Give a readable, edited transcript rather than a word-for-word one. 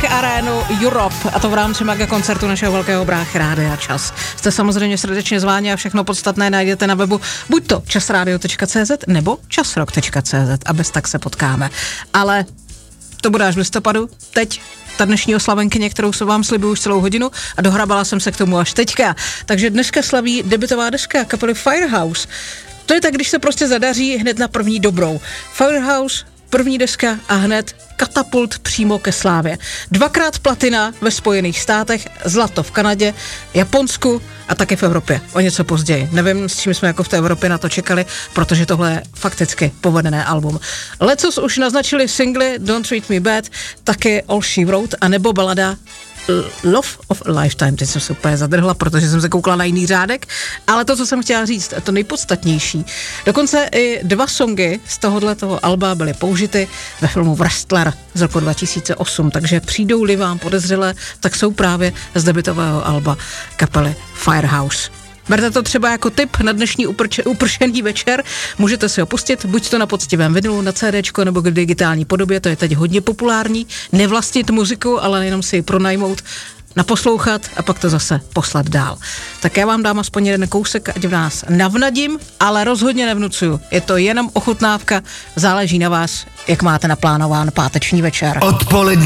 Arénu Europe, a to v rámci mega koncertu našeho velkého bráchy Rádia Čas. Jste samozřejmě srdečně zváni a všechno podstatné najdete na webu buď to časradio.cz nebo časrock.cz a bez tak se potkáme. Ale to bude až v listopadu. Teď ta dnešní oslavenkyně, kterou se vám slibuju už celou hodinu a dohrabala jsem se k tomu až teďka. Takže dneska slaví debutová deska kapely Firehouse. To je tak, když se prostě zadaří hned na první dobrou. Firehouse, první deska a hned katapult přímo ke slávě. 2x platina ve Spojených státech, zlato v Kanadě, Japonsku a taky v Evropě. O něco později. Nevím, s čím jsme jako v té Evropě na to čekali, protože tohle je fakticky povedené album. Lecos už naznačili singly Don't Treat Me Bad, taky All She Wrote a nebo balada Love of a Lifetime. Teď jsem se úplně zadrhla, protože jsem se koukla na jiný řádek, ale to, co jsem chtěla říct, to nejpodstatnější. Dokonce i 2 songy z tohoto alba byly použity ve filmu Wrestler z roku 2008, takže přijdou-li vám podezřelé, tak jsou právě z debutového alba kapely Firehouse. Berte to třeba jako tip na dnešní upršený večer. Můžete si ho pustit, buď to na poctivém vinylu, na CDčko nebo v digitální podobě, to je teď hodně populární. Nevlastnit muziku, ale jenom si ji pronajmout, naposlouchat a pak to zase poslat dál. Tak já vám dám aspoň jeden kousek, ať v nás navnadím, ale rozhodně nevnucuju. Je to jenom ochutnávka, záleží na vás, jak máte naplánován páteční večer. Odpolední